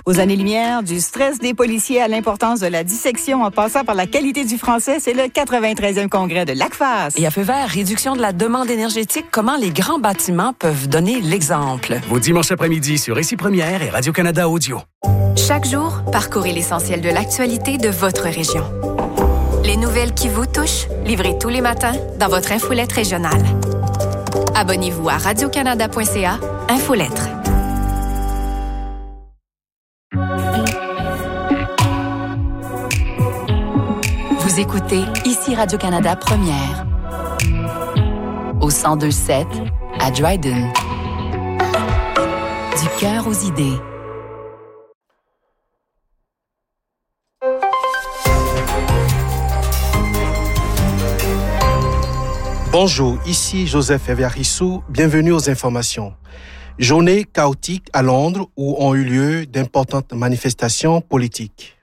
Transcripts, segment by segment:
Aux années-lumière, du stress des policiers à l'importance de la dissection en passant par la qualité du français, c'est le 93e congrès de l'ACFAS. Et à feu vert, réduction de la demande énergétique, comment les grands bâtiments peuvent donner l'exemple. Vos dimanches après-midi sur Ici Première et Radio-Canada Audio. Chaque jour, parcourez l'essentiel de l'actualité de votre région. Les nouvelles qui vous touchent, livrées tous les matins dans votre infolette régionale. Abonnez-vous à radiocanada.ca, Infolettre. Vous écoutez Ici Radio-Canada Première. Au 102.7 à Dryden. Du cœur aux idées. Bonjour, ici Joseph Eviarissou, bienvenue aux informations. Journée chaotique à Londres où ont eu lieu d'importantes manifestations politiques.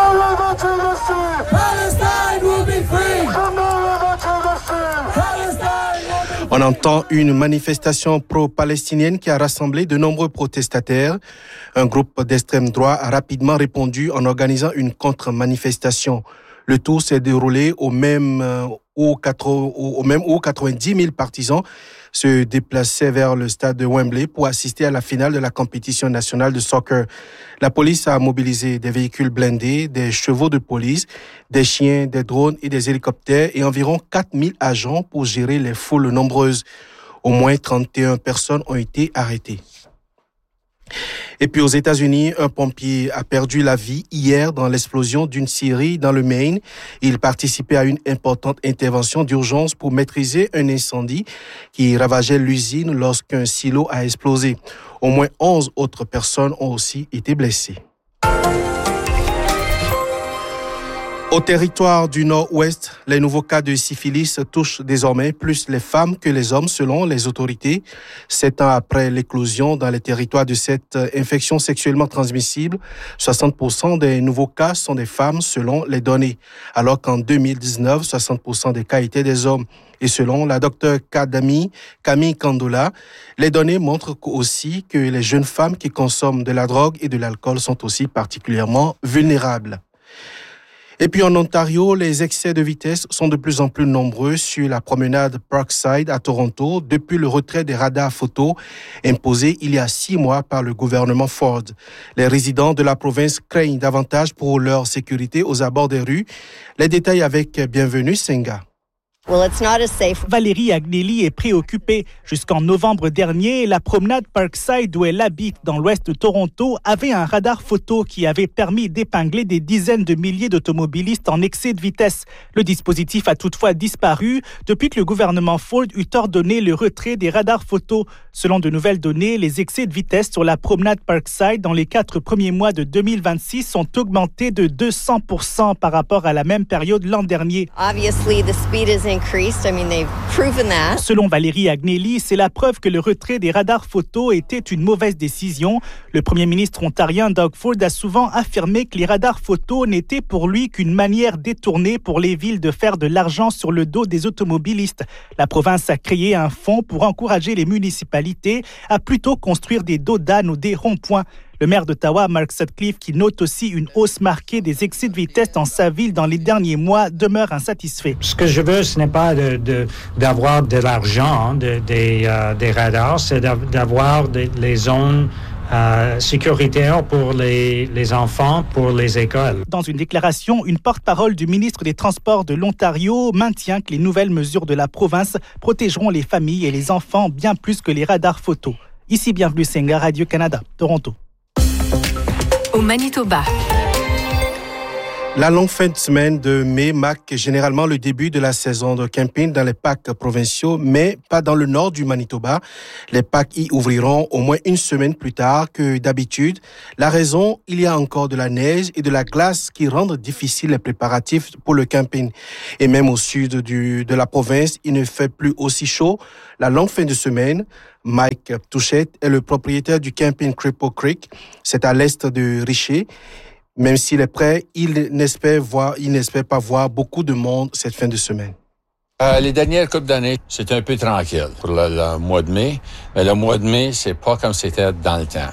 On entend une manifestation pro-palestinienne qui a rassemblé de nombreux protestataires. Un groupe d'extrême droite a rapidement répondu en organisant une contre-manifestation. Le tout s'est déroulé au même où 90 000 partisans se déplaçaient vers le stade de Wembley pour assister à la finale de la compétition nationale de soccer. La police a mobilisé des véhicules blindés, des chevaux de police, des chiens, des drones et des hélicoptères et environ 4 000 agents pour gérer les foules nombreuses. Au moins 31 personnes ont été arrêtées. Et puis aux États-Unis, un pompier a perdu la vie hier dans l'explosion d'une scierie dans le Maine. Il participait à une importante intervention d'urgence pour maîtriser un incendie qui ravageait l'usine lorsqu'un silo a explosé. Au moins 11 autres personnes ont aussi été blessées. Au territoire du Nord-Ouest, les nouveaux cas de syphilis touchent désormais plus les femmes que les hommes selon les autorités. 7 ans après l'éclosion dans les territoires de cette infection sexuellement transmissible, 60% des nouveaux cas sont des femmes selon les données, alors qu'en 2019, 60% des cas étaient des hommes. Et selon la docteure Camille Kandola, les données montrent aussi que les jeunes femmes qui consomment de la drogue et de l'alcool sont aussi particulièrement vulnérables. Et puis en Ontario, les excès de vitesse sont de plus en plus nombreux sur la promenade Parkside à Toronto depuis le retrait des radars photo imposés il y a 6 mois par le gouvernement Ford. Les résidents de la province craignent davantage pour leur sécurité aux abords des rues. Les détails avec Bienvenue Senga. Valérie Agnelli est préoccupée. Jusqu'en novembre dernier, la promenade Parkside où elle habite dans l'ouest de Toronto avait un radar photo qui avait permis d'épingler des dizaines de milliers d'automobilistes en excès de vitesse. Le dispositif a toutefois disparu depuis que le gouvernement Ford eut ordonné le retrait des radars photo. Selon de nouvelles données, les excès de vitesse sur la promenade Parkside dans les 4 premiers mois de 2026 sont augmentés de 200% par rapport à la même période l'an dernier. Selon Valérie Agnelli, c'est la preuve que le retrait des radars photo était une mauvaise décision. Le premier ministre ontarien Doug Ford a souvent affirmé que les radars photo n'étaient pour lui qu'une manière détournée pour les villes de faire de l'argent sur le dos des automobilistes. La province a créé un fonds pour encourager les municipalités à plutôt construire des dos d'âne ou des ronds-points. Le maire d'Ottawa, Mark Sutcliffe, qui note aussi une hausse marquée des excès de vitesse dans sa ville dans les derniers mois, demeure insatisfait. Ce que je veux, ce n'est pas d'avoir de l'argent des radars, c'est d'avoir les zones sécuritaires pour les enfants, pour les écoles. Dans une déclaration, une porte-parole du ministre des Transports de l'Ontario maintient que les nouvelles mesures de la province protégeront les familles et les enfants bien plus que les radars photos. Ici, Bienvenue Senga, Radio-Canada, Toronto. Au Manitoba. La longue fin de semaine de mai marque généralement le début de la saison de camping dans les parcs provinciaux, mais pas dans le nord du Manitoba. Les parcs y ouvriront au moins une semaine plus tard que d'habitude. La raison, il y a encore de la neige et de la glace qui rendent difficiles les préparatifs pour le camping. Et même au sud de la province, il ne fait plus aussi chaud. La longue fin de semaine, Mike Touchette est le propriétaire du camping Cripple Creek. C'est à l'est de Richer. Même s'il est prêt, il n'espère pas voir beaucoup de monde cette fin de semaine. Les dernières coupes d'années, c'était un peu tranquille pour le mois de mai. Mais le mois de mai, c'est pas comme c'était dans le temps.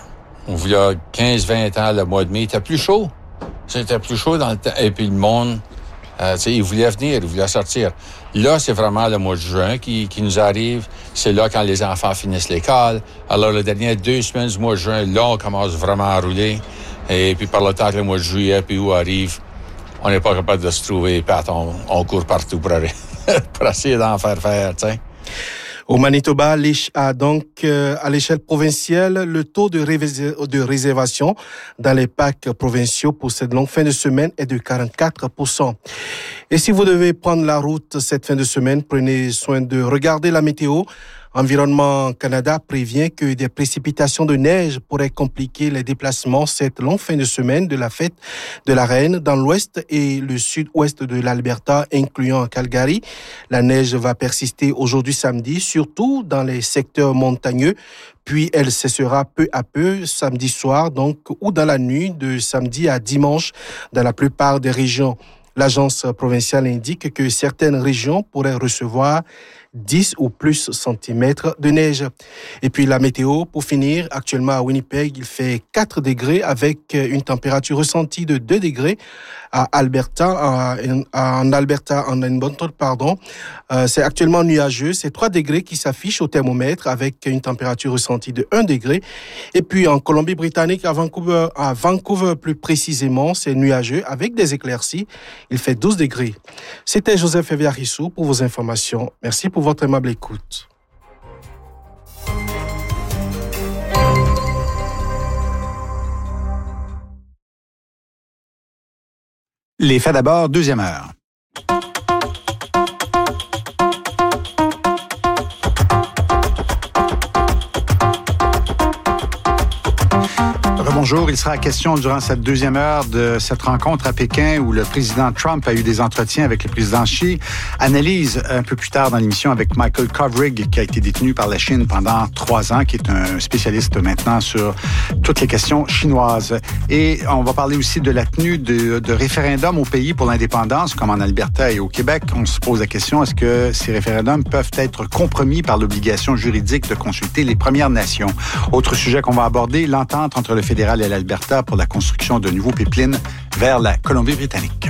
il y a 15-20 ans, le mois de mai, il était plus chaud. C'était plus chaud dans le temps. Et puis le monde, il voulait venir, il voulait sortir. Là, c'est vraiment le mois de juin qui nous arrive. C'est là quand les enfants finissent l'école. Alors, les dernières 2 semaines du mois de juin, là, on commence vraiment à rouler. Et puis, par le temps que le mois de juillet puis août arrive, on n'est pas capable de se trouver. Puis, on court partout pour essayer d'en faire, tu sais. Au Manitoba, donc à l'échelle provinciale, le taux de réservation dans les parcs provinciaux pour cette longue fin de semaine est de 44%. Et si vous devez prendre la route cette fin de semaine, prenez soin de regarder la météo. Environnement Canada prévient que des précipitations de neige pourraient compliquer les déplacements cette longue fin de semaine de la fête de la Reine dans l'ouest et le sud-ouest de l'Alberta, incluant Calgary. La neige va persister aujourd'hui samedi, surtout dans les secteurs montagneux, puis elle cessera peu à peu samedi soir, donc, ou dans la nuit de samedi à dimanche dans la plupart des régions. L'agence provinciale indique que certaines régions pourraient recevoir 10 ou plus centimètres de neige. Et puis la météo, pour finir, actuellement à Winnipeg, il fait 4 degrés avec une température ressentie de 2 degrés à Alberta, en Edmonton, pardon. C'est actuellement nuageux, c'est 3 degrés qui s'affichent au thermomètre avec une température ressentie de 1 degré. Et puis en Colombie-Britannique, à Vancouver plus précisément, c'est nuageux avec des éclaircies. Il fait 12 degrés. C'était Joseph Eviarissou pour vos informations. Merci pour votre aimable écoute. Les faits d'abord, deuxième heure. Bonjour, il sera question durant cette deuxième heure de cette rencontre à Pékin où le président Trump a eu des entretiens avec le président Xi. Analyse un peu plus tard dans l'émission avec Michael Kovrig qui a été détenu par la Chine pendant 3 ans, qui est un spécialiste maintenant sur toutes les questions chinoises. Et on va parler aussi de la tenue de référendums au pays pour l'indépendance, comme en Alberta et au Québec. On se pose la question, est-ce que ces référendums peuvent être compromis par l'obligation juridique de consulter les Premières Nations? Autre sujet qu'on va aborder, l'entente entre le fédéral et l'Alberta pour la construction de nouveaux pipelines vers la Colombie-Britannique.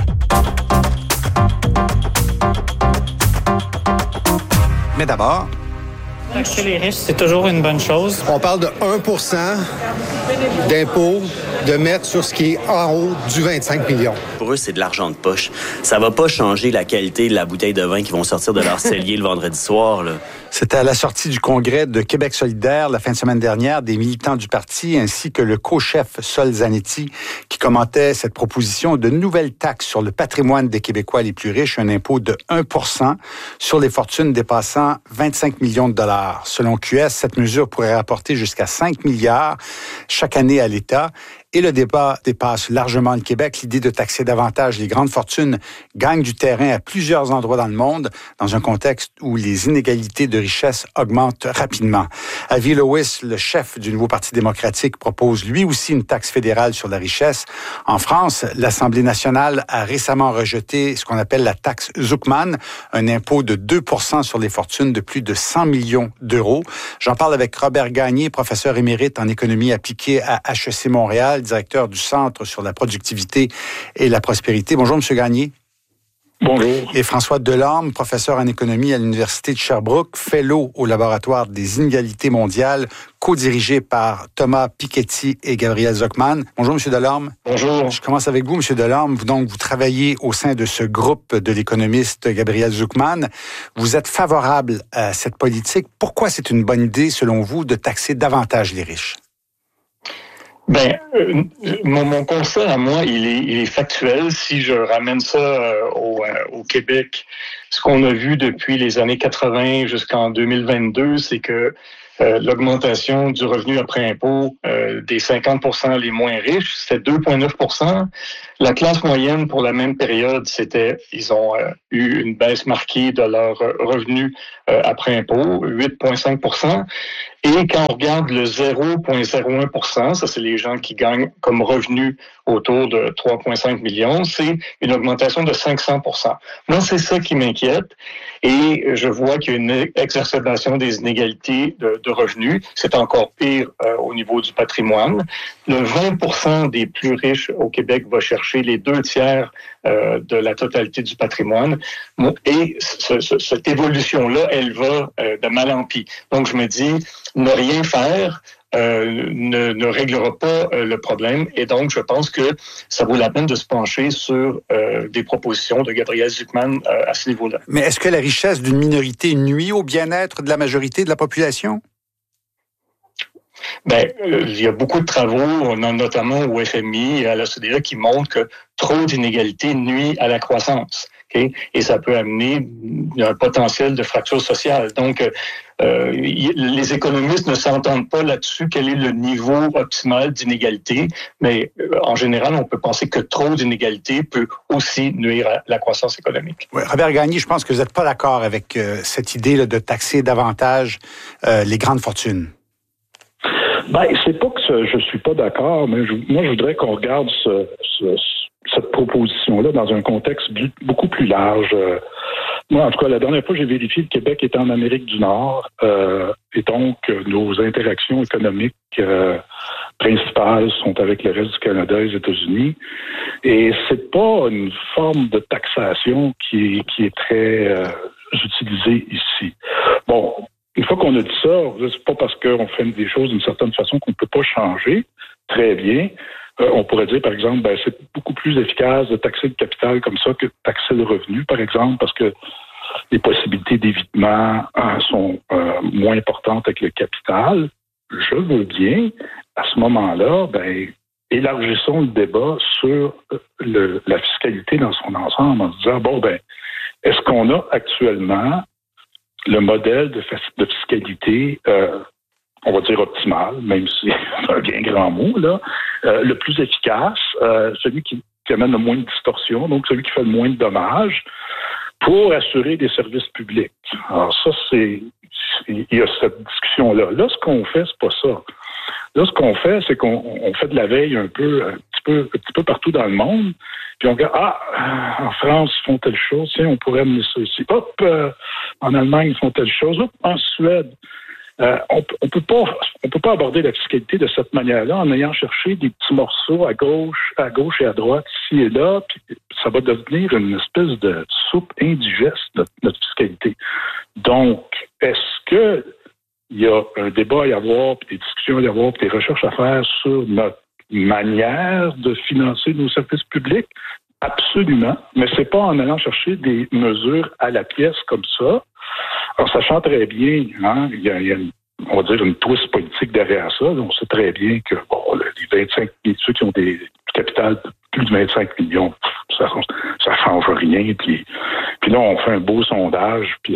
Mais d'abord... Taxer les riches, c'est toujours une bonne chose. On parle de 1% d'impôt de mettre sur ce qui est en haut du 25 millions. Pour eux, c'est de l'argent de poche. Ça va pas changer la qualité de la bouteille de vin qui vont sortir de leur cellier le vendredi soir, là. C'était à la sortie du congrès de Québec solidaire la fin de semaine dernière, des militants du parti ainsi que le co-chef Sol Zanetti qui commentait cette proposition de nouvelles taxes sur le patrimoine des Québécois les plus riches, un impôt de 1% sur les fortunes dépassant 25 millions de dollars. Selon QS, cette mesure pourrait rapporter jusqu'à 5 milliards chaque année à l'État. Et le débat dépasse largement le Québec. L'idée de taxer davantage les grandes fortunes gagne du terrain à plusieurs endroits dans le monde, dans un contexte où les inégalités de richesse augmentent rapidement. Avi Lois, le chef du nouveau Parti démocratique, propose lui aussi une taxe fédérale sur la richesse. En France, l'Assemblée nationale a récemment rejeté ce qu'on appelle la taxe Zuckman, un impôt de 2% sur les fortunes de plus de 100 millions d'euros. J'en parle avec Robert Gagné, professeur émérite en économie appliquée à HEC Montréal, directeur du Centre sur la productivité et la prospérité. Bonjour, M. Gagné. Bonjour. Et François Delorme, professeur en économie à l'Université de Sherbrooke, fellow au laboratoire des inégalités mondiales, co-dirigé par Thomas Piketty et Gabriel Zuckman. Bonjour, M. Delorme. Bonjour. Je commence avec vous, M. Delorme. Vous travaillez au sein de ce groupe de l'économiste Gabriel Zuckman. Vous êtes favorable à cette politique. Pourquoi c'est une bonne idée, selon vous, de taxer davantage les riches? Mon constat à moi, il est factuel. Si je ramène ça au Québec, ce qu'on a vu depuis les années 80 jusqu'en 2022, c'est que l'augmentation du revenu après impôt des 50% les moins riches, c'était 2,9%. La classe moyenne pour la même période, ils ont eu une baisse marquée de leur revenu après impôt, 8,5%. Et quand on regarde le 0,01%, ça c'est les gens qui gagnent comme revenu autour de 3,5 millions, c'est une augmentation de 500%. Moi, c'est ça qui m'inquiète et je vois qu'il y a une exacerbation des inégalités de revenus. C'est encore pire au niveau du patrimoine. Le 20% des plus riches au Québec va chercher les 2/3 de la totalité du patrimoine. Et cette évolution-là, elle va de mal en pis. Donc, je me dis, ne rien faire ne réglera pas le problème. Et donc, je pense que ça vaut la peine de se pencher sur des propositions de Gabriel Zucman à ce niveau-là. Mais est-ce que la richesse d'une minorité nuit au bien-être de la majorité de la population? Il y a beaucoup de travaux, notamment au FMI et à l'OCDE, qui montrent que trop d'inégalités nuit à la croissance. Okay? Et ça peut amener un potentiel de fracture sociale. Donc, les économistes ne s'entendent pas là-dessus quel est le niveau optimal d'inégalité, mais en général, on peut penser que trop d'inégalités peut aussi nuire à la croissance économique. Oui, Robert Gagné, je pense que vous n'êtes pas d'accord avec cette idée là, de taxer davantage les grandes fortunes. C'est pas que je suis pas d'accord, mais moi, je voudrais qu'on regarde cette proposition-là dans un contexte beaucoup plus large. Moi, en tout cas, la dernière fois, j'ai vérifié, le Québec est en Amérique du Nord, et donc nos interactions économiques principales sont avec le reste du Canada et les États-Unis. Et c'est pas une forme de taxation qui est très utilisée ici. Bon. Une fois qu'on a dit ça, c'est pas parce qu'on fait des choses d'une certaine façon qu'on ne peut pas changer. Très bien. On pourrait dire, par exemple, c'est beaucoup plus efficace de taxer le capital comme ça que de taxer le revenu, par exemple, parce que les possibilités d'évitement sont moins importantes avec le capital. Je veux bien, à ce moment-là, élargissons le débat sur la fiscalité dans son ensemble en se disant, est-ce qu'on a actuellement le modèle de fiscalité, on va dire optimal, même si c'est un bien grand mot, là, le plus efficace, celui qui amène le moins de distorsion, donc celui qui fait le moins de dommages, pour assurer des services publics. Alors ça, il y a cette discussion-là. Là, ce qu'on fait, c'est pas ça. Là, ce qu'on fait, c'est qu'on fait de la veille un petit peu partout dans le monde. Puis on regarde, en France, ils font telle chose, tiens, on pourrait amener ça ici. En Allemagne, ils font telle chose. En Suède, on peut pas aborder la fiscalité de cette manière-là en ayant cherché des petits morceaux à gauche et à droite, ici et là, puis ça va devenir une espèce de soupe indigeste, notre fiscalité. Donc, est-ce que il y a un débat à y avoir, puis des discussions à y avoir, puis des recherches à faire sur notre manière de financer nos services publics? Absolument. Mais c'est pas en allant chercher des mesures à la pièce comme ça, en sachant très bien, il y a on va dire une twist politique derrière ça. On sait très bien que les 25 000, ceux qui ont des capital de plus de 25 millions, ça change rien. Puis là, on fait un beau sondage, puis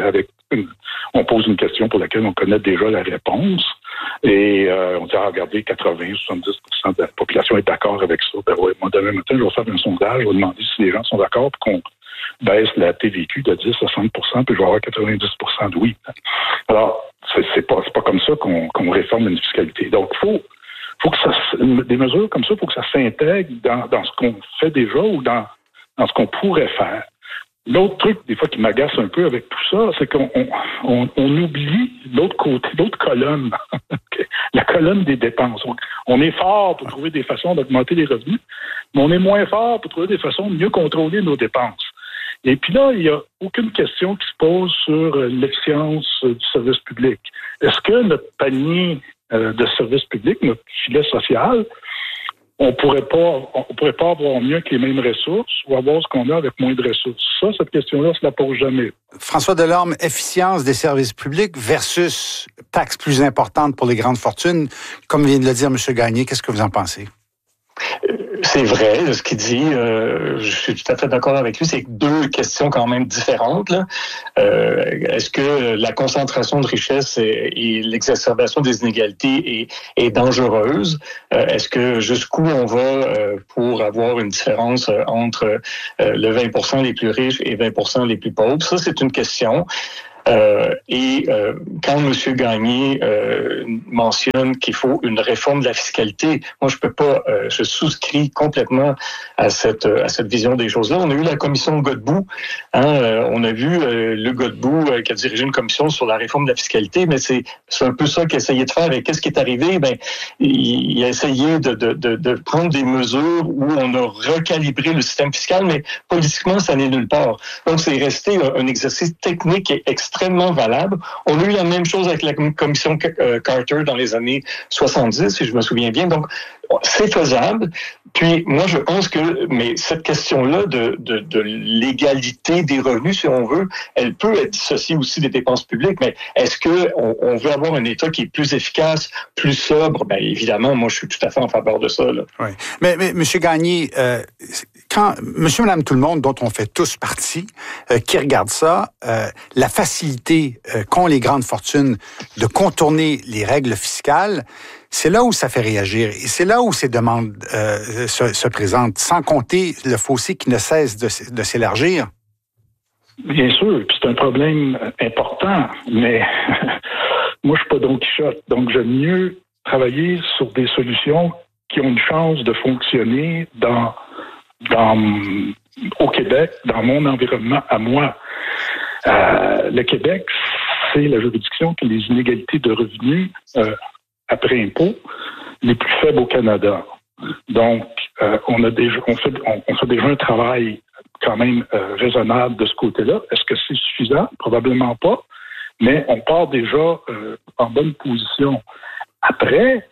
on pose une question pour laquelle on connaît déjà la réponse. Et on dit, regardez, 80-70% de la population est d'accord avec ça. Moi, demain matin, je vais faire un sondage, je vais demander si les gens sont d'accord pour qu'on baisse la TVQ de 10 à 5 %, puis je vais avoir 90% de oui. Alors, c'est pas comme ça qu'on réforme une fiscalité. Donc, faut que des mesures comme ça, il faut que ça s'intègre dans ce qu'on fait déjà ou dans ce qu'on pourrait faire. L'autre truc, des fois, qui m'agace un peu avec tout ça, c'est qu'on oublie l'autre côté, l'autre colonne, la colonne des dépenses. On est fort pour trouver des façons d'augmenter les revenus, mais on est moins fort pour trouver des façons de mieux contrôler nos dépenses. Et puis là, il n'y a aucune question qui se pose sur l'efficience du service public. Est-ce que notre panier de service public, notre filet social, on pourrait pas avoir mieux que les mêmes ressources ou avoir ce qu'on a avec moins de ressources? Ça, cette question-là, on se la pose jamais. François Delorme, efficience des services publics versus taxes plus importantes pour les grandes fortunes. Comme vient de le dire M. Gagné, qu'est-ce que vous en pensez? C'est vrai, ce qu'il dit, je suis tout à fait d'accord avec lui, c'est deux questions quand même différentes. Là. Est-ce que la concentration de richesse et l'exacerbation des inégalités est dangereuse? Est-ce que jusqu'où on va pour avoir une différence entre le 20% les plus riches et 20% les plus pauvres? Ça, c'est une question. Quand M. Gagné mentionne qu'il faut une réforme de la fiscalité, moi je peux pas, je souscris complètement à cette vision des choses-là. On a eu la commission Godbout, on a vu le Godbout qui a dirigé une commission sur la réforme de la fiscalité, mais c'est un peu ça qu'il a essayé de faire. Et qu'est-ce qui est arrivé? Il a essayé de prendre des mesures où on a recalibré le système fiscal, mais politiquement, ça n'est nulle part. Donc, c'est resté un exercice technique et extrêmement valable. On a eu la même chose avec la commission Carter dans les années 70, si je me souviens bien. Donc, c'est faisable. Puis, moi, je pense mais cette question-là de l'égalité des revenus, si on veut, elle peut être dissociée aussi des dépenses publiques. Mais est-ce qu'on veut avoir un État qui est plus efficace, plus sobre? Bien, évidemment, moi, je suis tout à fait en faveur de ça, là. Oui. Mais M. Gagné, quand Monsieur, Madame, tout le monde, dont on fait tous partie, qui regarde ça, la facilité qu'ont les grandes fortunes de contourner les règles fiscales, c'est là où ça fait réagir. Et c'est là où ces demandes se présentent, sans compter le fossé qui ne cesse de s'élargir. Bien sûr, puis c'est un problème important, mais moi, je suis pas Don Quichotte, donc j'aime mieux travailler sur des solutions qui ont une chance de fonctionner au Québec, dans mon environnement à moi. Le Québec, c'est la juridiction qui a les inégalités de revenus après impôt les plus faibles au Canada. Donc, on fait déjà un travail quand même raisonnable de ce côté-là. Est-ce que c'est suffisant? Probablement pas. Mais on part déjà en bonne position. Après,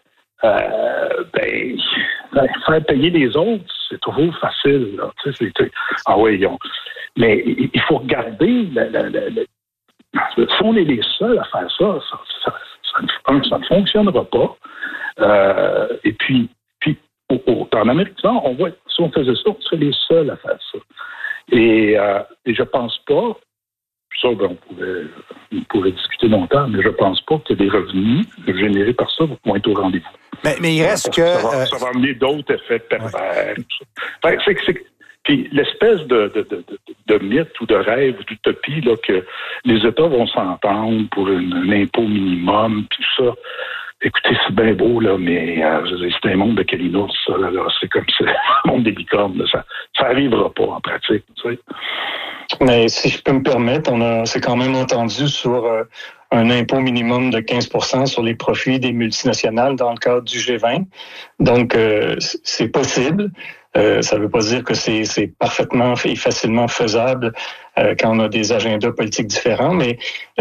faire payer les autres, c'est toujours facile. Là. Tu sais, mais il faut regarder. Si on est les seuls à faire ça ne fonctionnera pas. Et puis en Amérique du Nord, on voit, si on faisait ça, on serait les seuls à faire ça. Et je pense pas, ça, on pourrait discuter longtemps, mais je pense pas que des revenus générés par ça vont être au rendez-vous. Mais il reste que... Ça va amener d'autres effets pervers. Puis l'espèce de mythe ou de rêve ou d'utopie là, que les États vont s'entendre pour un impôt minimum, puis tout ça. Écoutez, c'est bien beau, là, mais c'est un monde de Kalinours, ça, là, c'est comme ça, un monde des licornes, là, ça arrivera pas en pratique, tu sais. Mais si je peux me permettre, on s'est quand même entendu sur un impôt minimum de 15% sur les profits des multinationales dans le cadre du G20. Donc, c'est possible. Ça ne veut pas dire que c'est parfaitement et facilement faisable quand on a des agendas politiques différents, mais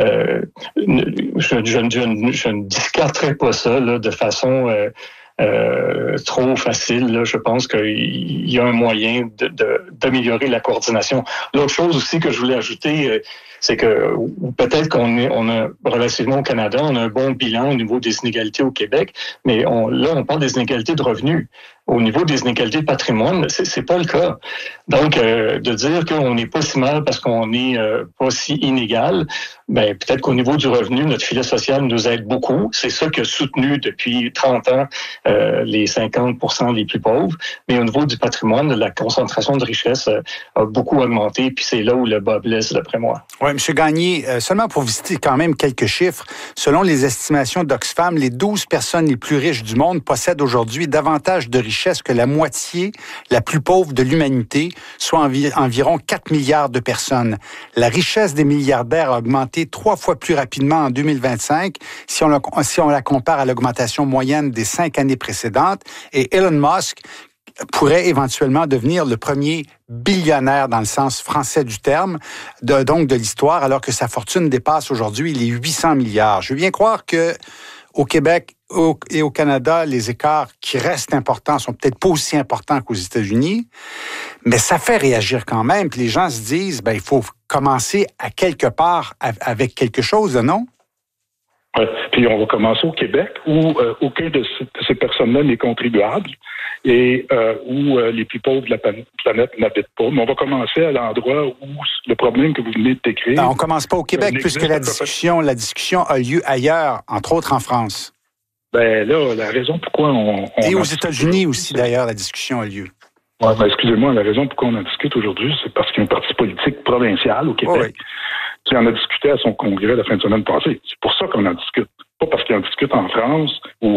je ne discarterai pas ça là, de façon trop facile. Là. Je pense qu'il y a un moyen d'améliorer la coordination. L'autre chose aussi que je voulais ajouter, c'est que peut-être qu'on a relativement au Canada, on a un bon bilan au niveau des inégalités au Québec, mais on parle des inégalités de revenus. Au niveau des inégalités de patrimoine, c'est pas le cas. Donc, de dire qu'on n'est pas si mal parce qu'on n'est pas si inégal, ben peut-être qu'au niveau du revenu, notre filet social nous aide beaucoup. C'est ça qui a soutenu depuis 30 ans les 50% les plus pauvres. Mais au niveau du patrimoine, la concentration de richesse a beaucoup augmenté, puis c'est là où le bas blesse, d'après moi. Oui, M. Gagné, seulement pour vous citer quand même quelques chiffres, selon les estimations d'Oxfam, les 12 personnes les plus riches du monde possèdent aujourd'hui davantage de richesse que la moitié la plus pauvre de l'humanité, soit environ 4 milliards de personnes. La richesse des milliardaires a augmenté 3 fois plus rapidement en 2025 si on la compare à l'augmentation moyenne des 5 années précédentes. Et Elon Musk pourrait éventuellement devenir le premier billionnaire dans le sens français du terme, donc de l'histoire, alors que sa fortune dépasse aujourd'hui les 800 milliards. Je veux bien croire que au Québec et au Canada, les écarts qui restent importants sont peut-être pas aussi importants qu'aux États-Unis, mais ça fait réagir quand même. Puis les gens se disent, il faut commencer à quelque part avec quelque chose, non? Ouais. Puis on va commencer au Québec, où aucun de ces personnes-là n'est contribuable et où les plus pauvres de la planète n'habitent pas. Mais on va commencer à l'endroit où le problème que vous venez de décrire... On ne commence pas au Québec, puisque la discussion a lieu ailleurs, entre autres en France. Ben là, la raison pourquoi on... Et aux États-Unis aussi, d'ailleurs, la discussion a lieu. Ouais, ben, excusez-moi, la raison pourquoi on en discute aujourd'hui, c'est parce qu'il y a un parti politique provincial au Québec qui en a discuté à son congrès la fin de semaine passée. C'est pour ça qu'on en discute. Pas parce qu'il en discute en France ou